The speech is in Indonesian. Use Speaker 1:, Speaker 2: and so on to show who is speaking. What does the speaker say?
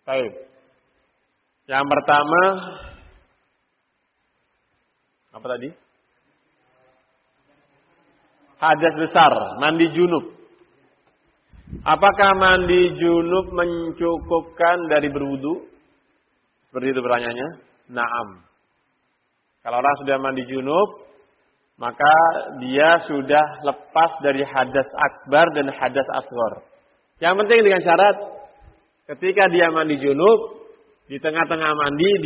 Speaker 1: Baik. Yang pertama apa tadi? Hadas besar, mandi junub. Apakah mandi junub mencukupkan dari berwudu? Seperti itu pertanyaannya. Naam. Kalau orang sudah mandi junub, maka dia sudah lepas dari hadas akbar dan hadas asghar. Yang penting dengan syarat ketika dia mandi junub, di tengah-tengah mandi